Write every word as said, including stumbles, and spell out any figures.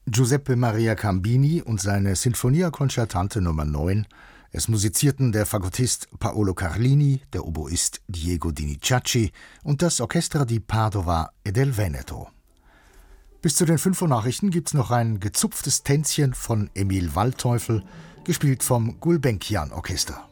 Giuseppe Maria Cambini und seine Sinfonia Concertante Nummer neun. Es musizierten der Fagottist Paolo Carlini, der Oboist Diego Dinizacci und das Orchestra di Padova e del Veneto. Bis zu den fünf Uhr Nachrichten gibt's noch ein gezupftes Tänzchen von Emil Waldteufel, gespielt vom Gulbenkian Orchester.